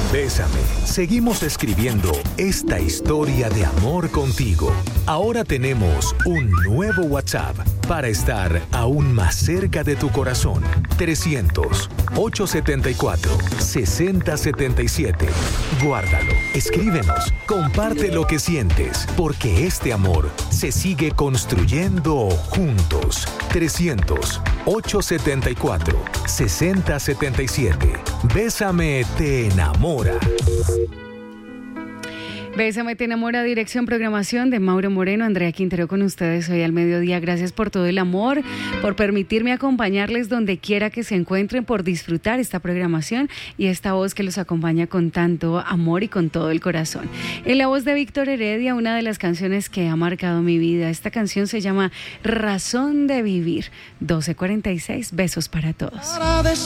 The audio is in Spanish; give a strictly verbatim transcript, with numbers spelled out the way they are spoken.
Bésame, seguimos escribiendo esta historia de amor contigo. Ahora tenemos un nuevo WhatsApp para estar aún más cerca de tu corazón. trescientos, ochocientos setenta y cuatro, sesenta setenta y siete. Guárdalo, escríbenos, comparte lo que sientes, porque este amor se sigue construyendo juntos. trescientos, ochocientos setenta y cuatro, sesenta setenta y siete. Bésame, te enamora. Bésame, te enamora, dirección, programación de Mauro Moreno, Andrea Quintero con ustedes hoy al mediodía. Gracias por todo el amor, por permitirme acompañarles donde quiera que se encuentren, por disfrutar esta programación y esta voz que los acompaña con tanto amor y con todo el corazón. En la voz de Víctor Heredia, una de las canciones que ha marcado mi vida. Esta canción se llama Razón de Vivir. doce cuarenta y seis, besos para todos.